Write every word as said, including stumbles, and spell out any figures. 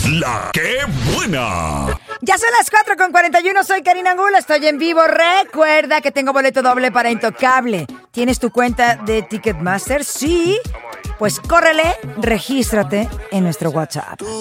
La que buena. Ya son las cuatro con cuarenta y uno, soy Karina Angulo, estoy en vivo. Recuerda que tengo boleto doble para Intocable. ¿Tienes tu cuenta de Ticketmaster? Sí. Pues córrele, regístrate en nuestro WhatsApp.